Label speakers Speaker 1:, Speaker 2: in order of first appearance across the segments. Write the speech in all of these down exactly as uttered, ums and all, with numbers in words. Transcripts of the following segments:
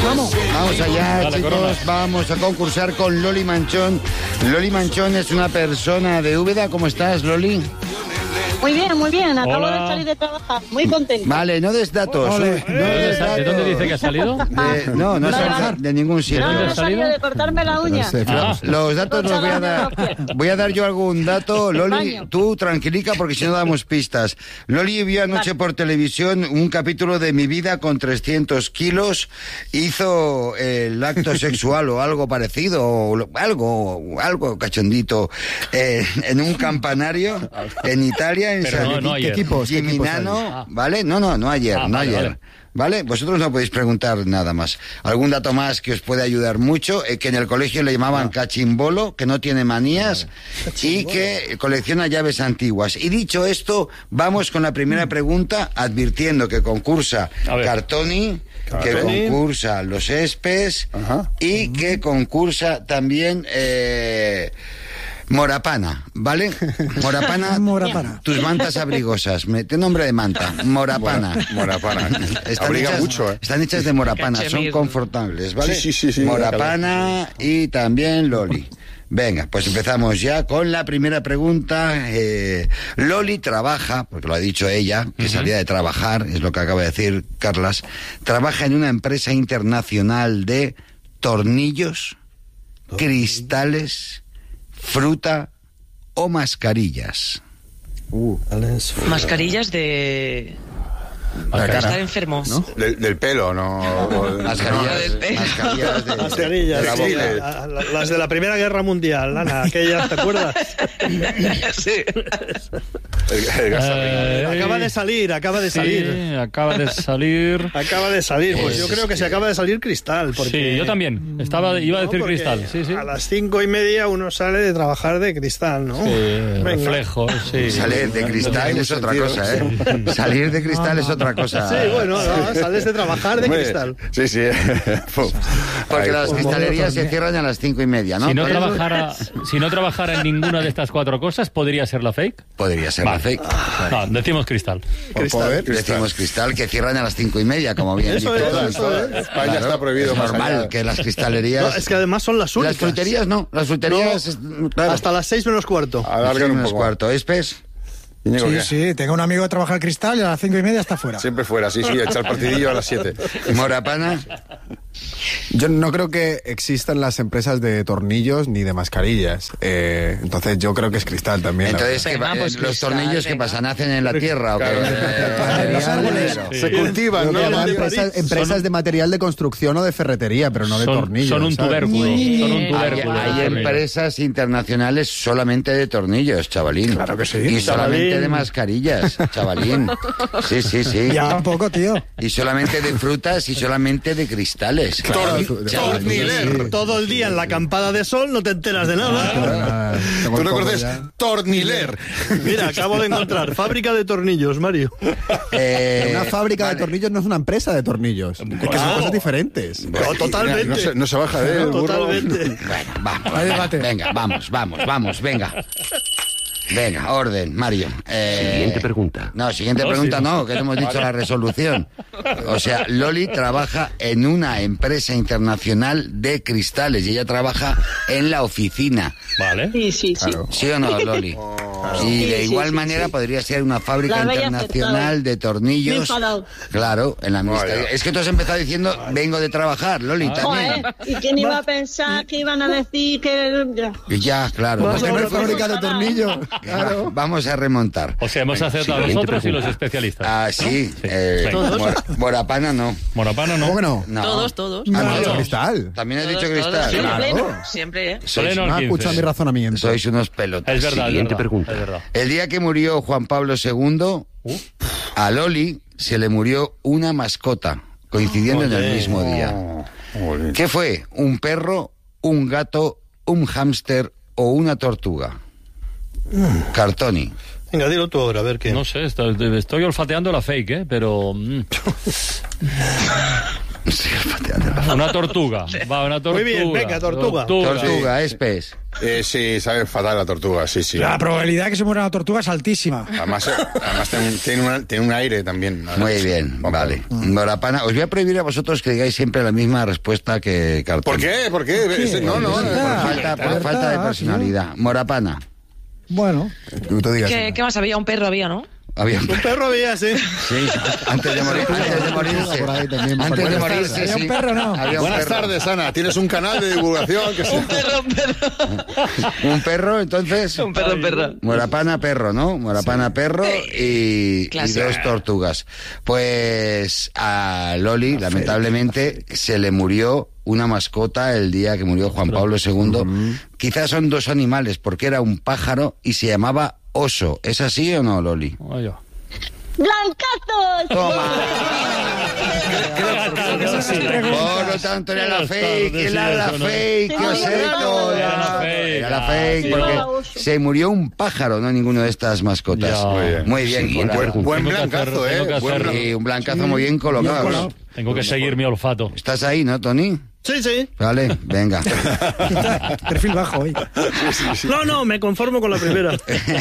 Speaker 1: vamos.
Speaker 2: Vamos allá,
Speaker 3: Dale,
Speaker 2: chicos.
Speaker 3: Corona.
Speaker 2: Vamos a concursar con Loli Manchón. Loli Manchón es una persona de Úbeda. ¿Cómo estás, Loli?
Speaker 4: Muy bien, muy bien. Acabo
Speaker 3: Hola.
Speaker 4: de salir de trabajar. Muy contenta.
Speaker 2: Vale, no des datos.
Speaker 1: Ole.
Speaker 2: No
Speaker 3: ¿De dónde,
Speaker 2: des
Speaker 3: sa- de
Speaker 2: datos.
Speaker 3: dónde dice que ha salido?
Speaker 2: De- no, no
Speaker 4: Nada.
Speaker 2: es de ningún sitio.
Speaker 4: No,
Speaker 3: dónde
Speaker 4: no
Speaker 3: has
Speaker 4: he salido
Speaker 3: salido?
Speaker 4: de cortarme la uña.
Speaker 3: Ah,
Speaker 2: Los datos los voy a dar. Voy a dar yo algún dato. Loli,
Speaker 4: Baño.
Speaker 2: tú tranquilica porque si no damos pistas. Loli vio anoche por televisión un capítulo de Mi vida con trescientos kilos. Hizo el acto sexual o algo parecido, o lo- algo, algo cachondito, eh, en un campanario en Italia, en
Speaker 3: Pero
Speaker 2: San
Speaker 3: no, no ayer.
Speaker 1: ¿Qué equipos? ¿Qué equipos
Speaker 2: Gimignano,
Speaker 3: hay?
Speaker 2: ¿vale? No, no, no ayer,
Speaker 3: Ah,
Speaker 2: no
Speaker 3: vale,
Speaker 2: ayer.
Speaker 3: vale.
Speaker 2: ¿Vale? Vosotros no podéis preguntar nada más. Algún dato más que os puede ayudar mucho, eh, que en el colegio le llamaban cachimbolo, que no tiene manías y que colecciona llaves antiguas. Y dicho esto, vamos con la primera pregunta, advirtiendo que concursa
Speaker 3: A ver.
Speaker 2: Cartoni, que
Speaker 5: Cartoni.
Speaker 2: concursa Los Espes
Speaker 5: Ajá.
Speaker 2: y que concursa también... Eh, Morapana, ¿vale? Morapana,
Speaker 1: Morapana.
Speaker 2: tus mantas abrigosas. Me, te nombre de manta. Morapana.
Speaker 5: Morapana.
Speaker 2: Están
Speaker 5: Abriga
Speaker 2: hechas,
Speaker 5: mucho, ¿eh?
Speaker 2: Están hechas de morapana, son
Speaker 6: Cachemir.
Speaker 2: confortables, ¿vale?
Speaker 5: Sí, sí, sí, sí.
Speaker 2: Morapana y también Loli. Venga, pues empezamos ya con la primera pregunta. Eh, Loli trabaja, porque lo ha dicho ella, que salía de trabajar, es lo que acaba de decir Carlas, trabaja en una empresa internacional de tornillos, cristales, fruta o mascarillas.
Speaker 6: Mascarillas de...
Speaker 3: La
Speaker 6: de
Speaker 3: cara.
Speaker 6: estar enfermo.
Speaker 5: Del, del pelo, ¿no.
Speaker 2: Mascarillas,
Speaker 6: No, de-
Speaker 2: mascarillas de,
Speaker 7: Mascarillas,
Speaker 2: de la
Speaker 7: sí,
Speaker 2: boca.
Speaker 5: boca.
Speaker 7: la- la- las de la Primera Guerra Mundial, Ana, aquellas, ¿te acuerdas?
Speaker 6: Sí.
Speaker 5: El, el gasolina.
Speaker 3: Eh,
Speaker 7: Acaba de salir, acaba de
Speaker 3: sí,
Speaker 7: salir.
Speaker 3: acaba de salir.
Speaker 7: Acaba de salir, pues
Speaker 2: Eh,
Speaker 7: yo
Speaker 2: sí,
Speaker 7: creo que
Speaker 2: sí.
Speaker 7: se acaba de salir Cristal. Porque,
Speaker 3: Sí, yo también. Estaba, iba a
Speaker 7: ¿no?
Speaker 3: decir
Speaker 7: Porque
Speaker 3: cristal. Sí, sí.
Speaker 7: A las cinco y media uno sale de trabajar de Cristal, ¿no?
Speaker 3: Sí,
Speaker 7: Venga.
Speaker 3: reflejo, sí.
Speaker 2: Salir de cristal es otra cosa, ¿eh? Salir de cristal es otra cosa.
Speaker 7: Sí, bueno, no, sales de trabajar de
Speaker 5: Hombre,
Speaker 7: Cristal.
Speaker 5: Sí, sí.
Speaker 2: Porque
Speaker 5: Ahí.
Speaker 2: las cristalerías se cierran a las cinco y media, ¿no?
Speaker 3: Si no,
Speaker 2: Por eso-
Speaker 3: trabajara, si no trabajara en ninguna de estas cuatro cosas, ¿podría ser la fake?
Speaker 2: Podría ser
Speaker 3: Vale.
Speaker 2: la fake.
Speaker 3: No, decimos cristal.
Speaker 5: Por poder,
Speaker 2: Decimos cristal que cierran a las cinco y media, como bien
Speaker 7: Eso
Speaker 2: dice
Speaker 7: es,
Speaker 2: Tony.
Speaker 7: eso es.
Speaker 5: España está prohibido
Speaker 2: Es
Speaker 5: más
Speaker 2: normal
Speaker 5: allá.
Speaker 2: que las cristalerías...
Speaker 7: No, es que además son las únicas.
Speaker 2: Las fruterías no, las fruterías... es- claro.
Speaker 7: Hasta las seis menos cuarto.
Speaker 5: Alargan un
Speaker 2: menos
Speaker 5: poco.
Speaker 2: cuarto. ¿Espes?
Speaker 5: Íñigo,
Speaker 1: Sí,
Speaker 5: ¿qué?
Speaker 1: sí, tengo un amigo que trabaja en Cristal y a las cinco y media está fuera.
Speaker 5: Siempre fuera, sí, sí, echar partidillo a las siete.
Speaker 2: Morapana.
Speaker 8: Yo no creo que existan las empresas de tornillos ni de mascarillas. Eh, entonces yo creo que es Cristal también. la
Speaker 2: Entonces, ¿qué
Speaker 6: Venga,
Speaker 2: va-
Speaker 6: pues
Speaker 2: eh, los
Speaker 6: cristal,
Speaker 2: tornillos que
Speaker 6: venga.
Speaker 2: pasan, ¿nacen en la tierra o qué?
Speaker 5: Claro.
Speaker 2: Eh,
Speaker 1: Los árboles.
Speaker 3: Sí.
Speaker 5: Se cultivan,
Speaker 8: Creo
Speaker 5: ¿no?
Speaker 8: que llaman
Speaker 7: de
Speaker 8: empresas,
Speaker 7: París.
Speaker 8: empresas
Speaker 3: Son-
Speaker 8: de material de construcción o de ferretería, pero no de
Speaker 3: Son,
Speaker 8: tornillos.
Speaker 3: son un
Speaker 8: ¿sabes?
Speaker 3: tubérculo. Son un
Speaker 2: Hay,
Speaker 3: tubérculo.
Speaker 2: hay
Speaker 3: los tornillos.
Speaker 2: empresas internacionales solamente de tornillos, chavalín.
Speaker 8: Claro que sí.
Speaker 2: Y solamente
Speaker 7: Chavalín.
Speaker 2: de mascarillas, chavalín. Sí, sí, sí.
Speaker 1: Ya un poco, tío.
Speaker 2: Y solamente de frutas y solamente de cristales.
Speaker 5: Tor-
Speaker 2: Chavalín.
Speaker 5: Torniler.
Speaker 7: Todo el día en la acampada de sol no te enteras de nada.
Speaker 8: Ah, tengo
Speaker 5: ¿Tú
Speaker 8: el
Speaker 5: no
Speaker 8: coco
Speaker 5: conoces?
Speaker 8: ya.
Speaker 5: Torniler.
Speaker 7: Mira, acabo de encontrar fábrica de tornillos, Mario.
Speaker 2: Eh,
Speaker 8: Una fábrica
Speaker 2: vale.
Speaker 8: de tornillos no es una empresa de tornillos. Es que son
Speaker 7: Claro.
Speaker 8: cosas diferentes.
Speaker 7: No, totalmente.
Speaker 5: No se, no se baja de él, el burro.
Speaker 7: Totalmente.
Speaker 2: Bueno, vamos.
Speaker 1: Hay debate.
Speaker 2: Venga, vamos, vamos, vamos, venga. Venga, orden, Mario. Eh,
Speaker 9: Siguiente pregunta.
Speaker 2: No, siguiente
Speaker 3: No,
Speaker 2: pregunta
Speaker 3: sí.
Speaker 2: no, que no hemos dicho la resolución. O sea, Loli trabaja en una empresa internacional de cristales y ella trabaja en la oficina.
Speaker 3: Vale.
Speaker 4: Sí, sí, sí.
Speaker 2: ¿Sí o no, Loli? Y
Speaker 4: Sí,
Speaker 2: de
Speaker 4: sí,
Speaker 2: igual
Speaker 4: sí,
Speaker 2: manera
Speaker 4: sí.
Speaker 2: podría ser una fábrica
Speaker 4: La habéis
Speaker 2: internacional
Speaker 4: aceptado.
Speaker 2: de tornillos.
Speaker 4: Me he enfadado.
Speaker 2: Claro, en la
Speaker 5: Vaya.
Speaker 2: amistad. Es que tú has empezado diciendo, vengo de trabajar, Loli, también.
Speaker 4: Joder, ¿y quién iba a pensar que iban a decir que...?
Speaker 2: Y ya, claro.
Speaker 1: Porque no
Speaker 2: Vamos,
Speaker 1: es fábrica de tornillos. Claro.
Speaker 2: vamos a remontar.
Speaker 3: O sea, hemos acertado
Speaker 9: Siguiente
Speaker 3: nosotros y los
Speaker 9: pregunta.
Speaker 3: especialistas.
Speaker 2: Ah, sí. eh,
Speaker 3: Venga.
Speaker 2: Mor- Morapana no.
Speaker 3: Monopano, ¿no?
Speaker 8: ¿Cómo que no?
Speaker 2: No.
Speaker 6: Todos, todos.
Speaker 2: Ah,
Speaker 8: Ah,
Speaker 2: no.
Speaker 8: Cristal.
Speaker 2: También has
Speaker 6: Todos,
Speaker 2: dicho
Speaker 6: todos.
Speaker 2: cristal.
Speaker 6: Siempre,
Speaker 8: Claro.
Speaker 6: siempre, ¿eh?
Speaker 2: Sois,
Speaker 3: Pleno
Speaker 8: No
Speaker 3: al
Speaker 8: ha escuchado mi
Speaker 3: quince.
Speaker 8: razonamiento.
Speaker 2: sois unos pelotas.
Speaker 3: Es verdad, es
Speaker 9: Siguiente
Speaker 3: verdad,
Speaker 9: pregunta.
Speaker 3: es verdad.
Speaker 2: El día que murió Juan Pablo segundo, a Loli se le murió una mascota, coincidiendo en el mismo día.
Speaker 5: Jolín.
Speaker 2: ¿Qué fue? ¿Un perro, un gato, un hámster o una tortuga? Cartoni.
Speaker 7: Venga, dilo tú ahora, a ver qué.
Speaker 3: No sé, estoy, estoy olfateando la fake, ¿eh? Pero... mm,
Speaker 2: Sí,
Speaker 3: Una tortuga. Va, una tortuga.
Speaker 7: Muy bien, venga, tortuga.
Speaker 2: Tortuga, es pez.
Speaker 5: Eh, sí, sabe fatal la tortuga, sí, sí.
Speaker 1: La probabilidad de que se muera una tortuga es altísima.
Speaker 5: Además, eh, además tiene, tiene, una- tiene un aire también.
Speaker 2: Muy bien, vale. Morapana, os voy a prohibir a vosotros que digáis siempre la misma respuesta que Cartón.
Speaker 5: ¿Por qué? ¿Por qué? Ese- No, no,
Speaker 2: Por
Speaker 5: no.
Speaker 2: falta, por
Speaker 1: Libertad,
Speaker 2: falta de
Speaker 1: sí.
Speaker 2: personalidad. Morapana.
Speaker 1: Bueno,
Speaker 8: Tú digas.
Speaker 9: ¿Qué, ¿Qué más había? Un perro había, ¿no?
Speaker 2: Había
Speaker 7: Un perro había, sí.
Speaker 2: Sí, antes de morir, antes de morirse.
Speaker 8: Por ahí también.
Speaker 2: Antes de
Speaker 8: Buenas
Speaker 2: morirse,
Speaker 1: tardes.
Speaker 2: sí.
Speaker 1: ¿Había un perro o no?
Speaker 2: Había un
Speaker 5: Buenas
Speaker 2: perro.
Speaker 5: tardes, Ana. Tienes un canal de divulgación que se...
Speaker 6: Un perro, un perro.
Speaker 2: Un perro, entonces.
Speaker 6: Un perro, un perro.
Speaker 2: Morapana, perro, ¿no? Morapana, perro y, y
Speaker 9: Clásico.
Speaker 2: dos tortugas. Pues a Loli, lamentablemente, se le murió una mascota el día que murió Juan Pablo segundo. Quizás son dos animales, porque era un pájaro y se llamaba oso. ¿Es así o no, Loli?
Speaker 3: Oye.
Speaker 4: ¡Blancazos!
Speaker 2: Por lo tanto, era la fake, era la fake, que os he dicho,
Speaker 3: Era la
Speaker 2: ya.
Speaker 3: fake.
Speaker 2: Era la fake,
Speaker 3: Sí.
Speaker 2: porque se murió un pájaro, no ninguno de estas mascotas.
Speaker 3: Ya.
Speaker 5: Muy bien.
Speaker 2: Muy bien,
Speaker 3: Sí,
Speaker 2: colocado.
Speaker 3: claro.
Speaker 5: Buen
Speaker 3: Tengo que
Speaker 5: blancazo,
Speaker 3: hacer-
Speaker 5: ¿eh?
Speaker 3: tengo que
Speaker 5: Buen
Speaker 3: hacer-
Speaker 5: blan-
Speaker 2: Y un blancazo muy bien colocado.
Speaker 1: colocado.
Speaker 3: Tengo que seguir mi olfato.
Speaker 2: Estás ahí, ¿no, Tony?
Speaker 7: Sí, sí.
Speaker 2: Vale, venga.
Speaker 1: perfil bajo hoy.
Speaker 7: No, no, me conformo con la primera.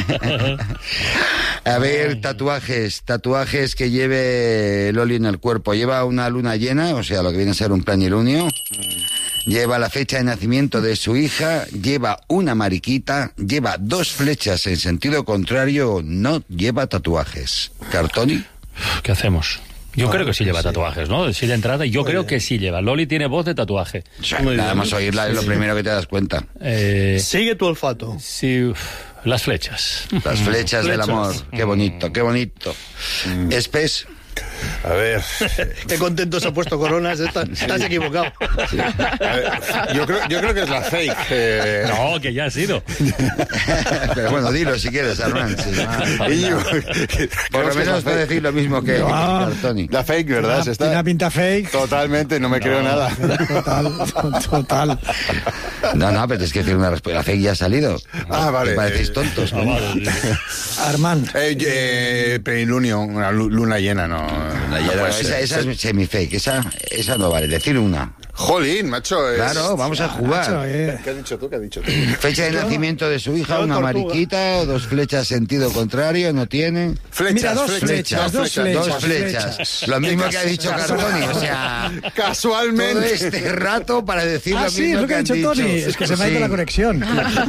Speaker 2: A ver, tatuajes, tatuajes que lleve Loli en el cuerpo. Lleva una luna llena, o sea, lo que viene a ser un planilunio. Lleva la fecha de nacimiento de su hija, lleva una mariquita, lleva dos flechas en sentido contrario, no lleva tatuajes. ¿Cartoni?
Speaker 3: ¿Qué hacemos? Yo creo que sí lleva tatuajes, ¿no? Sí de entrada, yo creo que sí lleva. Loli tiene voz de tatuaje.
Speaker 2: Nada más oírla es lo primero que te das cuenta.
Speaker 3: Eh,
Speaker 7: Sigue tu olfato.
Speaker 3: sí, uf, las flechas.
Speaker 2: Las flechas del
Speaker 7: Flechas.
Speaker 2: amor. Qué bonito, qué bonito. Espes.
Speaker 5: A ver,
Speaker 7: Qué contento se ha puesto Coronas. Estás, estás equivocado.
Speaker 5: a ver, yo, creo, yo creo que es la fake. eh.
Speaker 3: No, que ya ha sido.
Speaker 2: Pero bueno, dilo si quieres, Armand. sí.
Speaker 5: Íñigo,
Speaker 2: Por
Speaker 5: creo
Speaker 2: lo
Speaker 5: que es la
Speaker 2: menos puedo
Speaker 5: fake.
Speaker 2: decir lo mismo que
Speaker 1: Ah.
Speaker 2: Cartoni.
Speaker 5: La fake, ¿verdad? Se
Speaker 1: Tiene una
Speaker 5: está...
Speaker 1: pinta fake.
Speaker 5: Totalmente, no me creo nada.
Speaker 1: Total, total.
Speaker 2: No, no, pero tienes que decir una respuesta. La fake ya ha salido.
Speaker 5: Ah, vale.
Speaker 2: Me parecéis
Speaker 5: Eh,
Speaker 2: tontos.
Speaker 3: Ah,
Speaker 2: coño.
Speaker 3: vale.
Speaker 1: Armand.
Speaker 5: Eh, eh, plenilunio, una lu- luna llena, no.
Speaker 2: No, ya
Speaker 5: no
Speaker 2: no,
Speaker 5: puede
Speaker 2: esa,
Speaker 5: ser.
Speaker 2: esa es semi-fake, esa, esa no vale. Decir una.
Speaker 5: Jolín, macho. Es...
Speaker 2: Claro, vamos a
Speaker 1: Macho,
Speaker 2: jugar.
Speaker 1: eh.
Speaker 5: ¿Qué has dicho tú? ¿Qué has dicho tú?
Speaker 2: Fecha de nacimiento de su hija,
Speaker 7: Yo,
Speaker 2: una
Speaker 7: tortuga.
Speaker 2: mariquita o dos flechas sentido contrario, no tiene.
Speaker 5: Flechas,
Speaker 1: Mira, dos
Speaker 5: flechas,
Speaker 1: flechas, dos flechas.
Speaker 2: Dos flechas. Lo mismo que ha dicho Cartoni, o sea, todo
Speaker 5: Casualmente.
Speaker 2: este rato para decir
Speaker 1: Ah,
Speaker 2: lo
Speaker 1: sí,
Speaker 2: mismo
Speaker 1: es lo que ha
Speaker 2: han
Speaker 1: dicho Tony. Es que se me ha ido
Speaker 2: Sí.
Speaker 1: la conexión.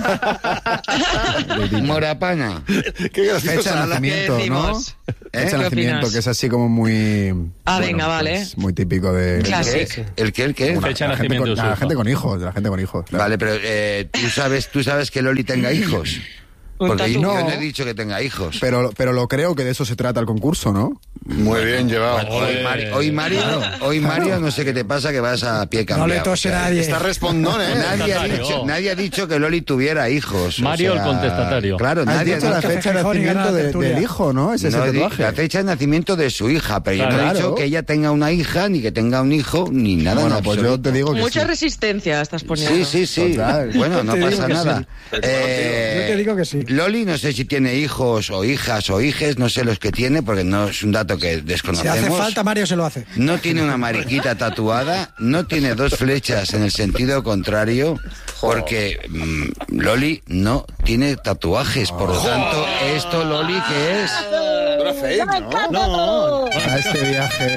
Speaker 2: Morapana.
Speaker 5: Qué graciosa.
Speaker 8: Fecha de
Speaker 5: la-
Speaker 8: nacimiento,
Speaker 9: ¿Qué
Speaker 8: ¿no?
Speaker 9: decimos?
Speaker 2: ¿Eh?
Speaker 8: Fecha de
Speaker 9: ¿Qué
Speaker 8: nacimiento,
Speaker 9: opinas?
Speaker 8: que es así como muy...
Speaker 9: Ah, venga, vale.
Speaker 8: pues, muy típico de...
Speaker 9: Claro.
Speaker 2: ¿Qué?
Speaker 9: sí.
Speaker 2: ¿El qué? ¿El qué?
Speaker 8: Una-
Speaker 3: Fecha de
Speaker 8: la gente
Speaker 3: nacimiento
Speaker 8: con-
Speaker 3: de su
Speaker 8: La
Speaker 3: hija.
Speaker 8: gente con hijos, la gente con hijos. claro.
Speaker 2: Vale, pero eh, ¿tú, sabes, tú sabes que Loli tenga hijos.
Speaker 9: Un
Speaker 2: Porque yo
Speaker 9: tatu.
Speaker 2: no he dicho que tenga hijos.
Speaker 8: Pero, pero lo creo que de eso se trata el concurso, ¿no?
Speaker 5: Muy bien llevado.
Speaker 2: Hoy, Mari- hoy Mario, hoy Mario, no sé qué te pasa, que vas a pie
Speaker 1: No
Speaker 2: cambiado.
Speaker 1: le tose
Speaker 2: O sea,
Speaker 1: nadie.
Speaker 5: Está respondón, ¿eh?
Speaker 2: Nadie ha,
Speaker 3: Contestatario.
Speaker 2: dicho, nadie ha dicho que Loli tuviera hijos. o
Speaker 3: Mario el
Speaker 2: sea,
Speaker 3: contestatario.
Speaker 2: Claro,
Speaker 8: Has
Speaker 2: nadie
Speaker 8: dicho
Speaker 2: ha
Speaker 8: la
Speaker 2: dicho.
Speaker 1: Café
Speaker 8: fecha de
Speaker 1: Gijón y gana
Speaker 8: nacimiento
Speaker 1: la
Speaker 8: de-
Speaker 1: tertulia.
Speaker 8: del hijo, ¿no? Ese es
Speaker 2: No
Speaker 8: el
Speaker 2: he di-
Speaker 8: tatuaje.
Speaker 2: la fecha de nacimiento de su hija, pero yo no he
Speaker 8: Claro.
Speaker 2: dicho que ella tenga una hija, ni que tenga un hijo, ni nada.
Speaker 8: Bueno,
Speaker 2: en
Speaker 8: pues yo
Speaker 2: absoluto.
Speaker 8: te digo que
Speaker 9: Mucha
Speaker 8: sí.
Speaker 9: resistencia estás poniendo.
Speaker 2: Sí, sí, sí.
Speaker 8: Total.
Speaker 2: Bueno, no
Speaker 1: Yo te digo
Speaker 2: pasa
Speaker 1: que
Speaker 2: nada.
Speaker 1: sí.
Speaker 2: Eh,
Speaker 1: Yo te digo que sí.
Speaker 2: Loli, no sé si tiene hijos o hijas o hijes, no sé los que tiene, porque no es un dato que
Speaker 1: Si
Speaker 2: desconocemos.
Speaker 1: hace falta, Mario se lo hace.
Speaker 2: No tiene una mariquita tatuada, no tiene dos flechas en el sentido contrario, porque mm, Loli no tiene tatuajes. Por lo tanto, esto, Loli, ¿qué es?
Speaker 5: Era fake, ¿no?
Speaker 7: No.
Speaker 8: A este viaje.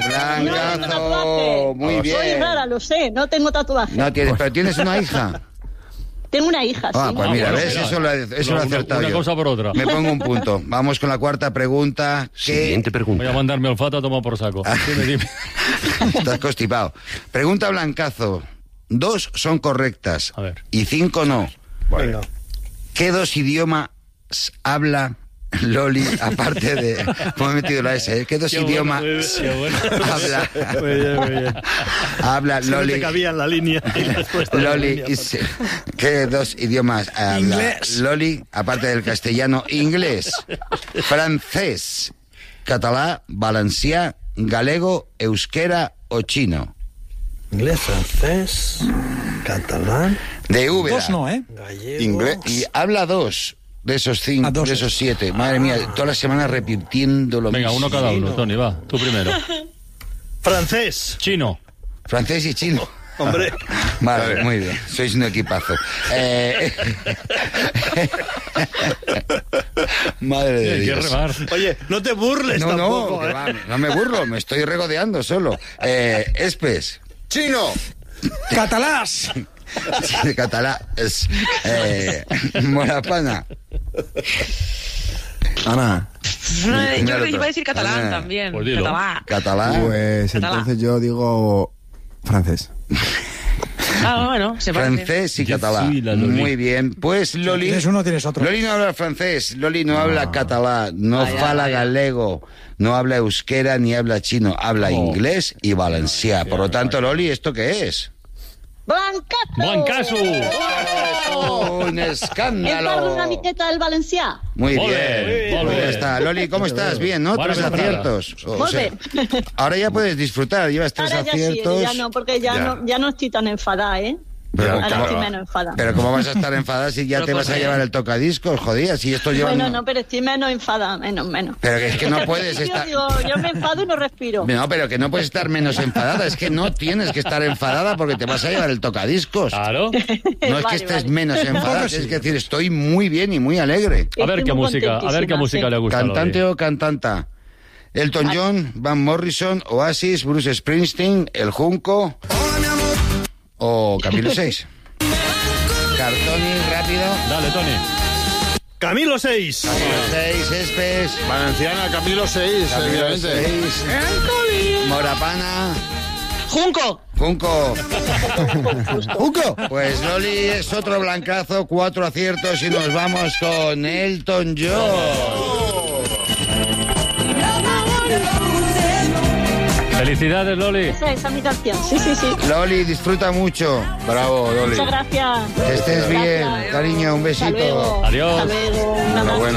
Speaker 2: Blancazo, muy
Speaker 4: Soy
Speaker 2: bien.
Speaker 4: rara, lo sé, no tengo tatuaje.
Speaker 2: No tienes, pero tienes una hija.
Speaker 4: Tengo una hija,
Speaker 2: Ah,
Speaker 4: sí.
Speaker 2: pues
Speaker 3: Ah,
Speaker 2: mira,
Speaker 3: bueno,
Speaker 2: ¿ves?
Speaker 3: mira.
Speaker 2: Eso lo he, eso lo he
Speaker 3: Una-
Speaker 2: acertado
Speaker 3: una
Speaker 2: yo.
Speaker 3: cosa por otra.
Speaker 2: Me pongo un punto. Vamos con la cuarta pregunta. ¿Qué...
Speaker 3: Voy a mandar mi olfato a tomar por saco. Dime, dime.
Speaker 2: Estás constipado. Pregunta Blancazo. Dos son correctas
Speaker 3: A ver.
Speaker 2: y cinco no.
Speaker 7: Venga.
Speaker 2: ¿Qué dos idiomas habla Loli, aparte de... ¿Cómo he metido la S? ¿eh? ¿Qué dos
Speaker 3: Qué bueno,
Speaker 2: idiomas
Speaker 3: muy bien, qué bueno.
Speaker 2: habla,
Speaker 7: Muy bien, muy bien.
Speaker 2: habla
Speaker 7: Si no
Speaker 2: Loli?
Speaker 7: te cabía en la línea. y después te la
Speaker 2: Loli,
Speaker 7: línea.
Speaker 2: y se- ¿qué dos idiomas habla
Speaker 1: Inglés.
Speaker 2: Loli, aparte del castellano? Inglés, francés, catalán, valencià, galego, euskera o chino.
Speaker 7: Inglés, francés, catalán,
Speaker 2: De Úbeda.
Speaker 1: Dos no, ¿eh?
Speaker 7: gallego.
Speaker 5: Inglés.
Speaker 2: Y habla dos de esos cinco,
Speaker 1: Ah, dos.
Speaker 2: de esos siete. Madre mía, todas las semanas repitiendo lo
Speaker 3: Venga,
Speaker 2: mismo.
Speaker 3: uno cada uno, Tony, va. Tú primero.
Speaker 7: Francés.
Speaker 3: Chino.
Speaker 2: Francés y chino.
Speaker 7: Hombre.
Speaker 2: Vale, muy bien. Sois un equipazo. Eh... Madre de
Speaker 3: Hay que
Speaker 2: Dios.
Speaker 3: remar.
Speaker 7: Oye, no te burles
Speaker 2: No,
Speaker 7: tampoco,
Speaker 2: no, que
Speaker 7: ¿eh?
Speaker 2: va, no me burlo, me estoy regodeando solo. Eh, Espes.
Speaker 5: ¡Chino!
Speaker 1: ¡Catalás!
Speaker 2: De catalá. Es, eh, Morapana.
Speaker 8: Ana,
Speaker 9: Yo
Speaker 2: Mira el
Speaker 9: creo que
Speaker 2: otro.
Speaker 9: iba a decir catalán
Speaker 2: Ah,
Speaker 9: también.
Speaker 3: pues dilo.
Speaker 9: Catalán.
Speaker 2: Catalá.
Speaker 8: pues
Speaker 9: Catalá.
Speaker 8: entonces yo digo francés.
Speaker 9: Ah, bueno, se parece.
Speaker 2: Francés y
Speaker 3: Yo
Speaker 2: catalá.
Speaker 3: soy la Loli.
Speaker 2: Muy bien. Pues Loli.
Speaker 1: Tienes uno, tienes otro.
Speaker 2: Loli no habla francés, Loli no habla catalá, no
Speaker 9: Vaya,
Speaker 2: fala
Speaker 9: vaya.
Speaker 2: galego, no habla euskera ni habla chino, habla inglés y valencià. Por lo tanto, Loli, ¿esto qué es?
Speaker 4: Blancazo.
Speaker 3: ¡Blancazo!
Speaker 2: Un
Speaker 4: Em parlo
Speaker 2: escándalo.
Speaker 4: una miqueta del valencià.
Speaker 2: Muy
Speaker 3: Ole,
Speaker 2: bien.
Speaker 3: ole.
Speaker 2: Pues ya está. Loli, ¿cómo estás? Bien, ¿no?
Speaker 3: Buena
Speaker 2: Tres
Speaker 3: temporada.
Speaker 2: aciertos. O
Speaker 4: Muy
Speaker 2: sea,
Speaker 4: bien.
Speaker 2: ahora ya puedes disfrutar, llevas tres
Speaker 4: Ahora ya sí,
Speaker 2: aciertos.
Speaker 4: ya no, porque ya,
Speaker 5: Ya.
Speaker 4: No, ya no estoy tan enfadada, ¿eh?
Speaker 2: Pero,
Speaker 4: Ahora
Speaker 2: ¿cómo,
Speaker 4: estoy menos enfadada.
Speaker 2: pero ¿cómo vas a estar enfadada si ya
Speaker 9: Pero
Speaker 2: te
Speaker 9: ¿por
Speaker 2: vas a
Speaker 9: qué?
Speaker 2: llevar el tocadiscos? Jodía, si esto lleva...
Speaker 4: Bueno, no, pero estoy menos enfadada, menos, menos.
Speaker 2: Pero que es que no puedes
Speaker 4: Yo
Speaker 2: estar...
Speaker 4: digo, yo me enfado y no respiro.
Speaker 2: No, pero que no puedes estar menos enfadada. Es que no tienes que estar enfadada porque te vas a llevar el tocadiscos.
Speaker 3: Claro.
Speaker 2: No es que
Speaker 4: Vale,
Speaker 2: estés
Speaker 4: vale.
Speaker 2: menos enfadada, es que decir, estoy muy bien y muy alegre.
Speaker 3: A ver
Speaker 4: Estoy
Speaker 3: qué
Speaker 4: muy
Speaker 3: música, a ver qué
Speaker 4: contentísima,
Speaker 3: música
Speaker 4: sí.
Speaker 3: le gusta. a Loli.
Speaker 2: ¿Cantante o cantanta? Elton John, Van Morrison, Oasis, Bruce Springsteen, El Junco o Camilo seis. Cartoni, rápido.
Speaker 3: Dale, Tony.
Speaker 7: Camilo seis.
Speaker 2: Camilo seis, Espes.
Speaker 5: Valenciana, Camilo seis,
Speaker 2: Camilo
Speaker 5: evidentemente.
Speaker 2: seis. Morapana.
Speaker 9: ¡Junco!
Speaker 2: Junco.
Speaker 1: ¡Junco!
Speaker 2: Pues Loli es otro blancazo, cuatro aciertos y nos vamos con Elton John.
Speaker 3: Felicidades, Loli.
Speaker 4: Esa, esa es mi canción. Sí, sí, sí.
Speaker 2: Loli, disfruta mucho.
Speaker 5: Bravo, Loli.
Speaker 4: Muchas gracias.
Speaker 2: Que estés bien,
Speaker 4: Gracias.
Speaker 2: cariño, un
Speaker 4: Hasta
Speaker 2: besito.
Speaker 4: luego.
Speaker 3: Adiós.
Speaker 4: Hasta luego. Un abrazo.
Speaker 5: Enhorabuena.